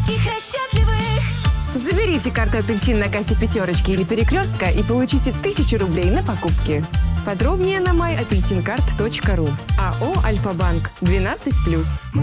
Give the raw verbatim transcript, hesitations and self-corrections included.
таких расчетливых. Заберите карту «Апельсин» на кассе «Пятерочки» или «Перекрестка» и получите тысячу рублей на покупки. Подробнее на май апельсин карт точка ру. АО «Альфа-банк» двенадцать плюс.